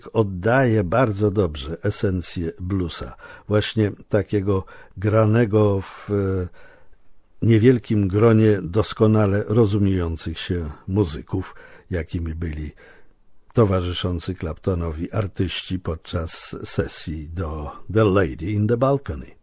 oddaje bardzo dobrze esencję bluesa, właśnie takiego granego w niewielkim gronie doskonale rozumiejących się muzyków, jakimi byli towarzyszący Claptonowi artyści podczas sesji do The Lady in the Balcony.